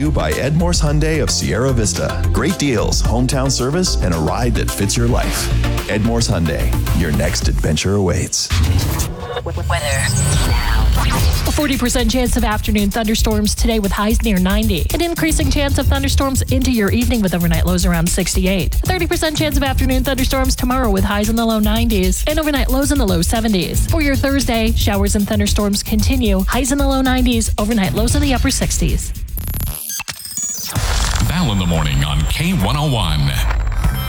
you by Ed Morse Hyundai of Sierra Vista. Great deals, hometown service, and a ride that fits your life. Ed Morse Hyundai, your next adventure awaits. Weather now. A 40% chance of afternoon thunderstorms today with highs near 90. An increasing chance of thunderstorms into your evening with overnight lows around 68. A 30% chance of afternoon thunderstorms tomorrow with highs in the low 90s and overnight lows in the low 70s. For your Thursday, showers and thunderstorms continue. Highs in the low 90s, overnight lows in the upper 60s. Val in the morning on K101.